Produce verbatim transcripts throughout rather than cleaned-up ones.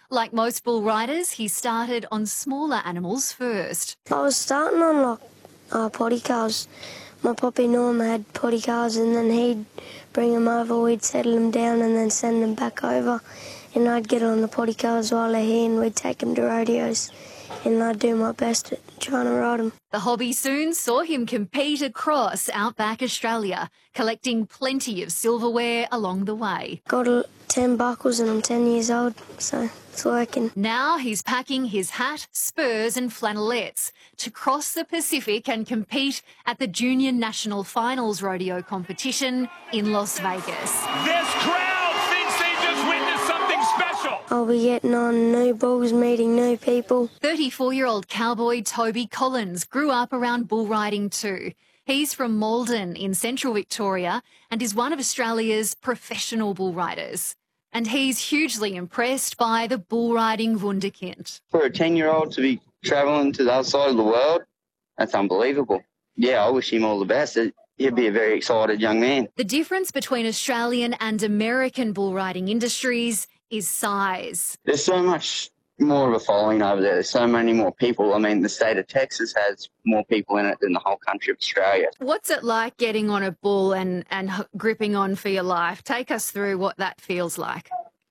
Like most bull riders, he started on smaller animals first. I was starting on like uh, potty cars. My poppy Norm had potty cars, and then he'd bring them over, we'd settle them down and then send them back over. And I'd get on the potty cars while they're here and we'd take them to rodeos. And I'd do my best at trying to ride them. The hobby soon saw him compete across outback Australia, collecting plenty of silverware along the way. Got a, ten buckles and I'm ten years old, so it's working. Now he's packing his hat, spurs and flannelettes to cross the Pacific and compete at the Junior National Finals Rodeo competition in Las Vegas. This crowd thinks they just witnessed something special. I'll be getting on new bulls, meeting new people. thirty-four-year-old cowboy Toby Collins grew up around bull riding too. He's from Malden in central Victoria and is one of Australia's professional bull riders. And he's hugely impressed by the bull riding wunderkind. For a ten-year-old to be travelling to the other side of the world, that's unbelievable. Yeah, I wish him all the best. He'd be a very excited young man. The difference between Australian and American bull riding industries is size. There's so much more of a following over there. There's so many more people. I mean, the state of Texas has more people in it than the whole country of Australia. What's it like getting on a bull and, and gripping on for your life? Take us through what that feels like.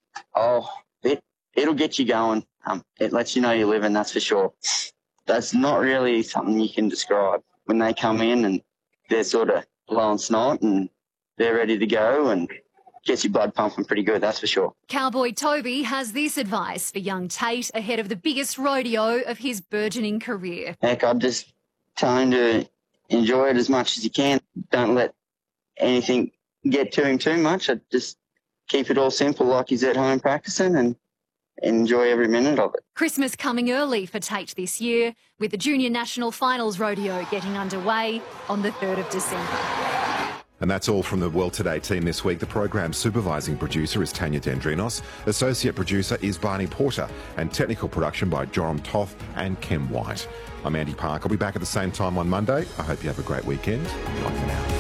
Oh, it, it'll get you going. Um, it lets you know you're living, that's for sure. That's not really something you can describe. When they come in and they're sort of blowing snot and they're ready to go and gets your blood pumping pretty good, that's for sure. Cowboy Toby has this advice for young Tate ahead of the biggest rodeo of his burgeoning career. Heck, I'd just tell him to enjoy it as much as you can. Don't let anything get to him too much. I'd just keep it all simple like he's at home practicing and enjoy every minute of it. Christmas coming early for Tate this year, with the Junior National Finals Rodeo getting underway on the third of December. And that's all from the World Today team this week. The program's supervising producer is Tanya Dendrinos, associate producer is Barney Porter, and technical production by Joram Toth and Ken White. I'm Andy Park. I'll be back at the same time on Monday. I hope you have a great weekend. Bye for now.